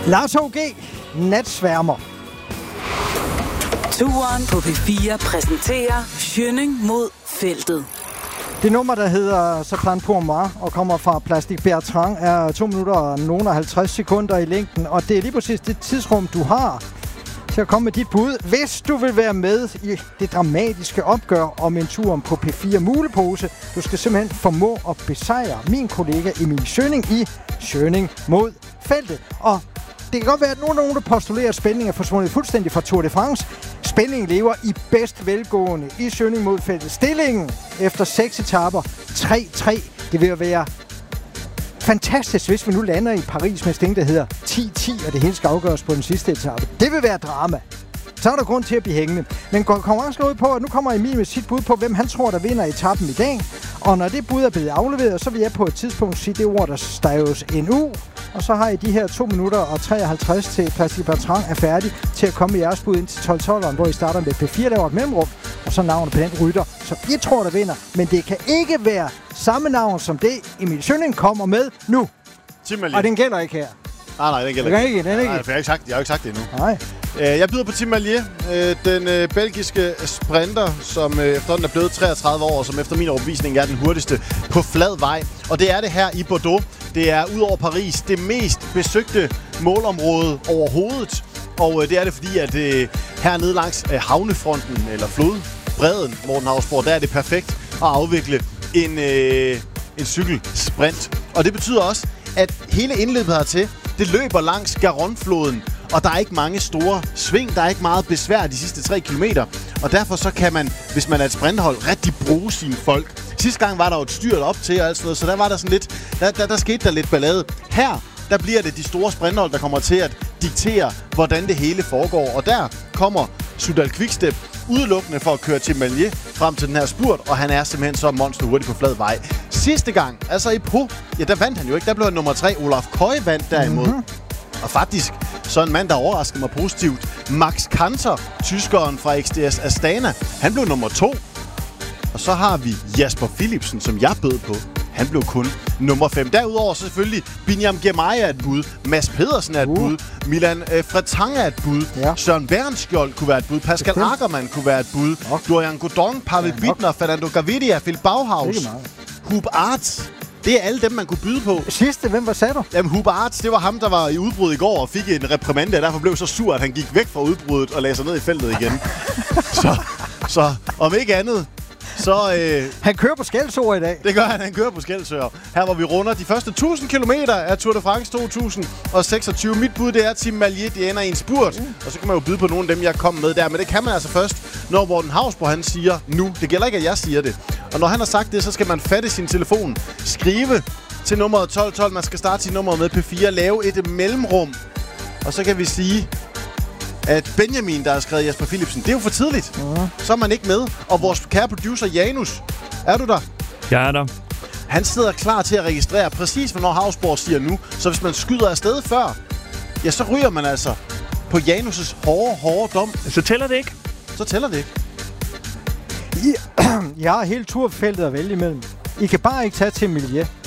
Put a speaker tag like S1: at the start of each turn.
S1: Lars H.G. Natsværmer.
S2: Turen på P4 præsenterer Schønning mod feltet.
S1: Det nummer, der hedder Så Plan pour moi og kommer fra Plastic Bertrand, er 2 minutter og nogle 50 sekunder i længden. Og det er lige præcis det tidsrum, du har til at komme med dit bud, hvis du vil være med i det dramatiske opgør om en tur på P4 Mulepose. Du skal simpelthen formå at besejre min kollega Emil Schønning i Schønning mod feltet. Og det kan godt være, at nogen der postulerer, at spændingen er forsvundet fuldstændig fra Tour de France. Spændingen lever i bedst velgående i Schønning mod feltet. Stillingen efter 6 etaper 3-3. Det vil være fantastisk, hvis vi nu lander i Paris med sting, der hedder 10-10, og det hele skal afgøres på den sidste etape. Det vil være drama. Så er der grund til at blive hængende. Men konkurrencen ud på, at nu kommer Emil med sit bud på, hvem han tror, der vinder etappen i dag. Og når det bud er blevet afleveret, så vil jeg på et tidspunkt sige det ord, der staves NU. Og så har I de her 2 minutter og 53 til Plastic Bertrand er færdig til at komme med jeres bud ind til 12-12'eren, hvor I starter med P4, laver et mellemrum, og så navnet på den rytter, som I tror, der vinder. Men det kan ikke være samme navn som det, Emil Schønning kommer med nu. Og den gælder ikke her.
S3: Nej, den gælder ikke.
S1: Den ikke.
S3: Nej, for jeg har jo ikke sagt det endnu.
S1: Nej.
S3: Jeg byder på Tim Merlier, den belgiske sprinter, som efterhånden er blevet 33 år, som efter min overbevisning er den hurtigste på flad vej. Og det er det her i Bordeaux. Det er ud over Paris det mest besøgte målområde overhovedet. Og det er det, fordi at hernede langs havnefronten, eller flodbredden, Morten Hausborg, der er det perfekt at afvikle en cykelsprint. Og det betyder også, at hele indløbet hertil, det løber langs Garonne-floden. Og der er ikke mange store sving, der er ikke meget besvær de sidste 3 kilometer. Og derfor så kan man, hvis man er et sprinthold, rigtig bruge sine folk. Sidste gang var der jo et styrt op til og alt sådan noget, så der var der sådan lidt, der skete der lidt ballade. Her, der bliver det de store sprinthold, der kommer til at diktere, hvordan det hele foregår. Og der kommer Soudal Quickstep udelukkende for at køre til Merlier frem til den her spurt, og han er simpelthen så monster hurtigt på flad vej. Sidste gang, altså i Pau, ja, der vandt han jo ikke. Der blev han nummer 3. Olaf Koy vandt derimod. Og faktisk, så en mand, der overraskede mig positivt. Max Kanter, tyskeren fra XDS Astana, han blev nummer 2. Og så har vi Jasper Philipsen, som jeg bød på. Han blev kun nummer 5. Derudover så selvfølgelig Binyam Girmay er et bud. Mads Pedersen er et bud. Milan Fretang er et bud. Ja. Søren Bernskjold kunne være et bud. Pascal Ackermann kunne være et bud. Dorian Godon, Pavel Bittner, Fernando Gaviria, Phil Bauhaus, Hub Arts. Det er alle dem, man kunne byde på.
S1: Sidste, hvem var sagde du?
S3: Jamen, Hub Arts, det var ham, der var i udbrud i går og fik en reprimande, og derfor blev så sur, at han gik væk fra udbruddet og lagde sig ned i feltet igen. så om ikke andet, så...
S1: Han kører på Skelsøer i dag.
S3: Det gør han kører på Skelsøer. Her hvor vi runder de første 1000 kilometer af Tour de France 2026. Mit bud, det er Tim Merlier, det ender i en spurt. Og så kan man jo byde på nogle af dem, jeg kom med der. Men det kan man altså først, når Morten Hausborg, han siger nu. Det gælder ikke, at jeg siger det. Og når han har sagt det, så skal man fatte sin telefon. Skrive til nummeret 1212. Man skal starte sin nummer med P4. Lave et mellemrum. Og så kan vi sige... at Benjamin, der har skrevet Jasper Philipsen, det er jo for tidligt. Så er man ikke med. Og vores kære producer Janus, er du der?
S4: Jeg er der.
S3: Han sidder klar til at registrere præcis, hvornår Hausborg siger nu. Så hvis man skyder afsted før, ja, så ryger man altså på Janus' hårde dom.
S4: Så tæller det ikke?
S3: Så tæller det ikke.
S1: Jeg har hele turfeltet at vælge imellem. I kan bare ikke tage til Merlier.